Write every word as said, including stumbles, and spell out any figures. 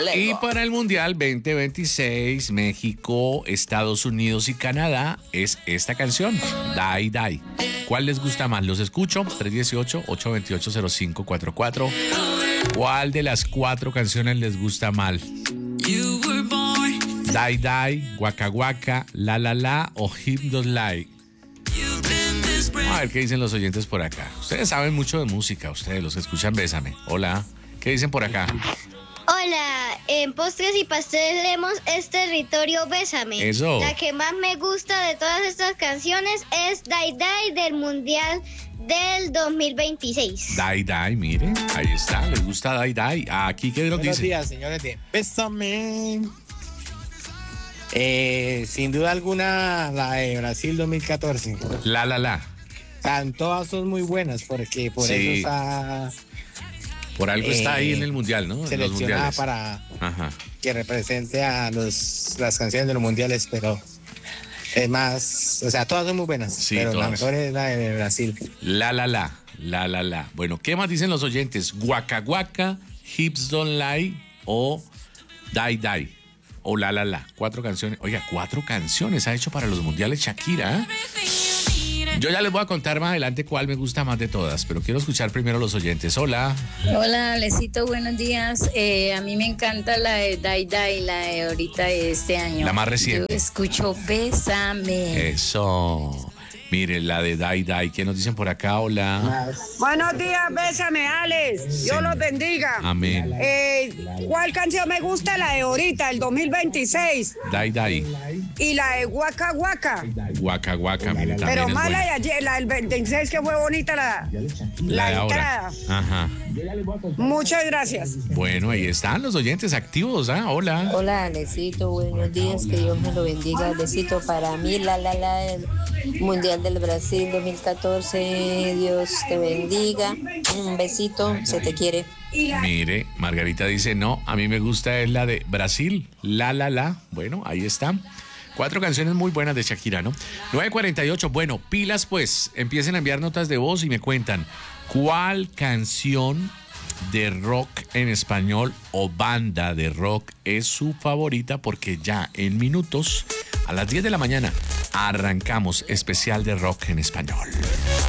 Y para el Mundial veinte veintiséis, México, Estados Unidos y Canadá, es esta canción, Die Die. ¿Cuál les gusta más? Los escucho, tres uno ocho, ocho dos ocho, cero cinco cuatro cuatro. ¿Cuál de las cuatro canciones les gusta mal? Die Die, Waka Waka, La La La o Hip Don't Lie. A ver qué dicen los oyentes por acá. Ustedes saben mucho de música, ustedes los que escuchan Bésame. Hola, ¿qué dicen por acá? Hola, en Postres y Pasteles leemos Es Territorio Bésame. Eso. La que más me gusta de todas estas canciones es Die Die del Mundial del dos mil veintiséis. Die Die, miren, ahí está, les gusta Die Die. Aquí, ¿qué nos Buenos dice? días, señores de Bésame. Eh, sin duda alguna, la de Brasil dos mil catorce. La La La. Tan, todas son muy buenas porque por Sí. eso está Por algo está ahí Eh, en el Mundial, ¿no? En los seleccionada mundiales. para Ajá. que represente a los, las canciones de los mundiales, pero es más, o sea, todas son muy buenas, Sí, pero todas. la mejor es la de Brasil. La La La, La La La. Bueno, ¿qué más dicen los oyentes? Waka Waka, Hips Don't Lie o Die Die o La La La. Cuatro canciones. Oiga, cuatro canciones ha hecho para los mundiales Shakira, ¿eh? Yo ya les voy a contar más adelante cuál me gusta más de todas, pero quiero escuchar primero a los oyentes. Hola. Hola, Alecito, buenos días. Eh, a mí me encanta la de Die Die, la de ahorita de este año. La más reciente. Yo escucho Bésame. Eso. Mire, la de Die Die. ¿Qué nos dicen por acá? Hola. Buenos días, Bésame, Alex. Dios Sí. los bendiga. Amén. Eh, ¿Cuál canción me gusta? La de ahorita, el dos mil veintiséis. Die Die. Y la de Waka Waka. Waka Waka, mire, también Pero es más la buena. de ayer, la del veintiséis, que fue bonita la, La de ahora. entrada. Ajá. Muchas gracias. Bueno, ahí están los oyentes activos, ¿ah? Hola. Hola, Alecito, buenos días, que Dios me lo bendiga. Alecito, para mí, la la la del Mundial del Brasil dos mil catorce, Dios te bendiga. Un besito, se te quiere. Mire, Margarita dice, no, a mí me gusta es la de Brasil, La La La. Bueno, ahí está. Cuatro canciones muy buenas de Shakira, ¿no? nueve cuarenta y ocho, bueno, pilas pues, empiecen a enviar notas de voz y me cuentan cuál canción de rock en español o banda de rock es su favorita, porque ya en minutos, a las diez de la mañana, arrancamos especial de rock en español.